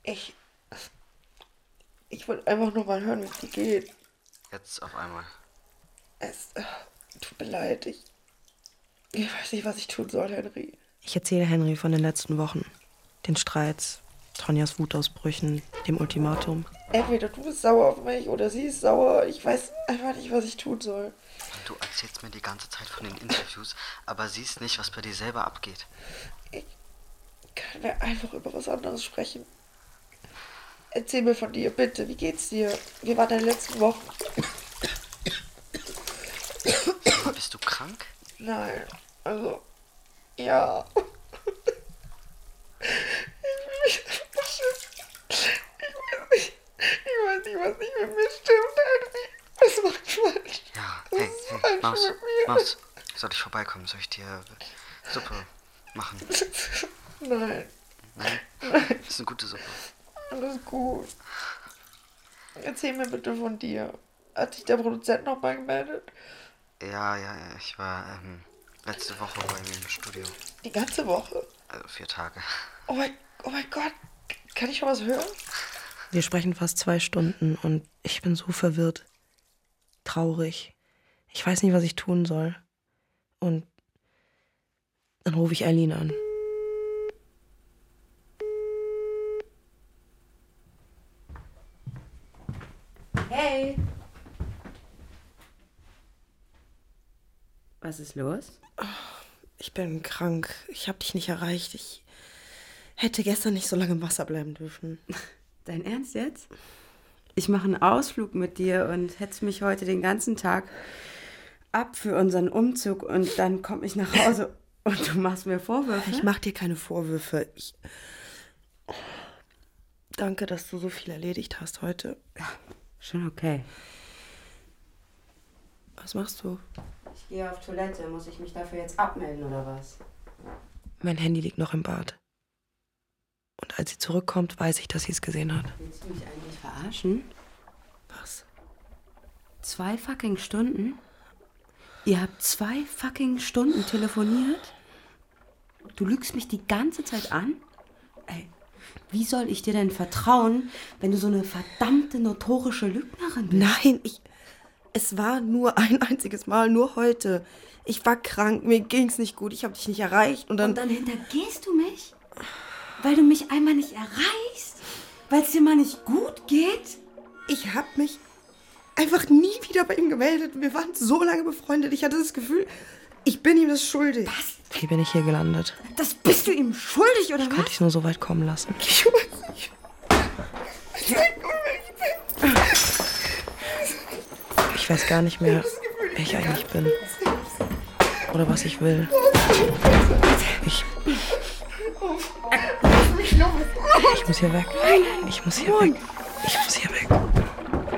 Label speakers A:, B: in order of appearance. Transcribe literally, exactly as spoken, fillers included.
A: Ich. Ich wollte einfach nur mal hören, wie es dir geht.
B: Jetzt auf einmal.
A: Es. äh, Tut mir leid. Ich. Ich weiß nicht, was ich tun soll, Henry.
C: Ich erzähle Henry von den letzten Wochen. Den Streits, Tonjas Wutausbrüchen, dem Ultimatum.
A: Entweder du bist sauer auf mich oder sie ist sauer. Ich weiß einfach nicht, was ich tun soll.
B: Du erzählst mir die ganze Zeit von den Interviews, aber siehst nicht, was bei dir selber abgeht.
A: Ich. Können wir einfach über was anderes sprechen? Erzähl mir von dir, bitte. Wie geht's dir? Wie waren deine letzten Wochen?
B: Bist du krank?
A: Nein. Also. Ja. Ich weiß nicht. Ich weiß nicht, was nicht mit mir stimmt, Henry. Was macht falsch?
B: Ja,
A: Was
B: hey,
A: ist
B: hey,
A: falsch
B: Maus,
A: mit mir?
B: Maus, soll ich vorbeikommen? Soll ich dir Suppe machen?
A: Nein.
B: Nein? Das ist eine gute Suppe.
A: Alles gut. Erzähl mir bitte von dir. Hat sich der Produzent noch mal gemeldet?
B: Ja, ja, ja, ich war ähm, letzte Woche bei mir im Studio.
A: Die ganze Woche?
B: Also vier Tage.
A: Oh mein, oh mein Gott. Kann ich schon was hören?
C: Wir sprechen fast zwei Stunden und ich bin so verwirrt. Traurig. Ich weiß nicht, was ich tun soll. Und dann rufe ich Eileen an.
D: Hey! Was ist los?
C: Ich bin krank. Ich habe dich nicht erreicht. Ich hätte gestern nicht so lange im Wasser bleiben dürfen.
D: Dein Ernst jetzt? Ich mache einen Ausflug mit dir und hetze mich heute den ganzen Tag ab für unseren Umzug und dann komme ich nach Hause und du machst mir Vorwürfe?
C: Ich mach dir keine Vorwürfe. Ich Danke, dass du so viel erledigt hast heute.
D: Ja, schon okay.
C: Was machst du?
D: Ich gehe auf Toilette. Muss ich mich dafür jetzt abmelden oder was?
C: Mein Handy liegt noch im Bad. Und als sie zurückkommt, weiß ich, dass sie es gesehen hat.
D: Willst du mich eigentlich verarschen?
C: Was?
D: Zwei fucking Stunden? Ihr habt zwei fucking Stunden telefoniert? Du lügst mich die ganze Zeit an? Ey, wie soll ich dir denn vertrauen, wenn du so eine verdammte notorische Lügnerin bist?
C: Nein, ich... Es war nur ein einziges Mal, nur heute. Ich war krank, mir ging's nicht gut, ich habe dich nicht erreicht und dann...
D: Und dann hintergehst du mich? Weil du mich einmal nicht erreichst? Weil es dir mal nicht gut geht?
C: Ich habe mich einfach nie wieder bei ihm gemeldet. Wir waren so lange befreundet. Ich hatte das Gefühl, ich bin ihm das schuldig.
D: Was?
C: Wie bin ich hier gelandet?
D: Das bist du ihm schuldig, oder
C: Ich
D: was?
C: konnte dich nur so weit kommen lassen.
A: Ich weiß nicht.
C: Ich weiß gar nicht mehr, wer ich eigentlich bin. Oder was ich will. Ich... Ich muss hier weg. Ich muss hier weg. Ich muss hier weg.